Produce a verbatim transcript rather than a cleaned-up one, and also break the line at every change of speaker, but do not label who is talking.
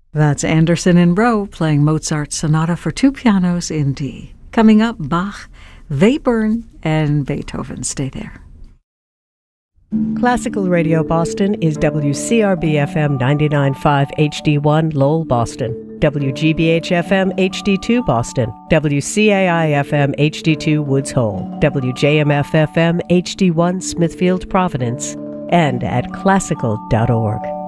That's Anderson and Rowe playing Mozart's Sonata for Two Pianos in D. Coming up, Bach, Webern, and Beethoven. Stay there.
Classical Radio Boston is W C R B F M ninety-nine point five H D one Lowell, Boston, W G B H F M H D two Boston, W C A I F M H D two Woods Hole, W J M F F M H D one Smithfield, Providence, and at classical dot org.